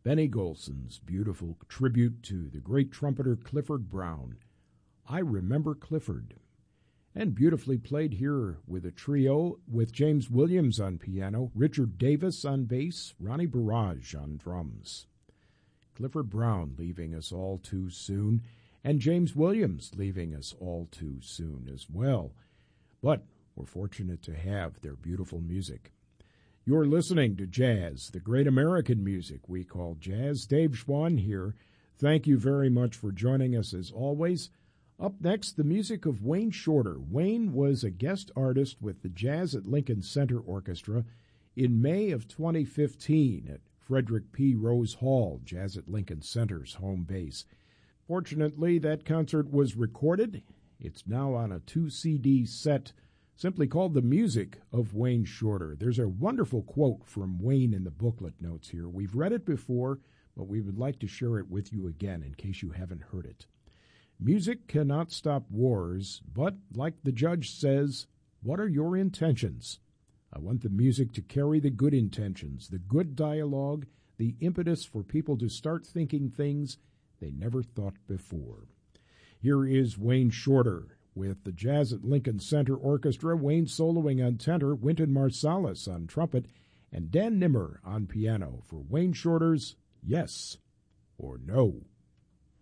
Benny Golson's beautiful tribute to the great trumpeter Clifford Brown, I Remember Clifford, and beautifully played here with a trio with James Williams on piano, Richard Davis on bass, Ronnie Barrage on drums. Clifford Brown leaving us all too soon, and James Williams leaving us all too soon as well. But we're fortunate to have their beautiful music. You're listening to Jazz, the great American music we call jazz. Dave Schwann here. Thank you very much for joining us as always. Up next, the music of Wayne Shorter. Wayne was a guest artist with the Jazz at Lincoln Center Orchestra in May of 2015 at Frederick P. Rose Hall, Jazz at Lincoln Center's home base. Fortunately, that concert was recorded. It's now on a 2-CD set simply called The Music of Wayne Shorter. There's a wonderful quote from Wayne in the booklet notes here. We've read it before, but we would like to share it with you again in case you haven't heard it. Music cannot stop wars, but, like the judge says, what are your intentions? I want the music to carry the good intentions, the good dialogue, the impetus for people to start thinking things they never thought before. Here is Wayne Shorter with the Jazz at Lincoln Center Orchestra, Wayne soloing on tenor, Wynton Marsalis on trumpet, and Dan Nimmer on piano for Wayne Shorter's Yes or No.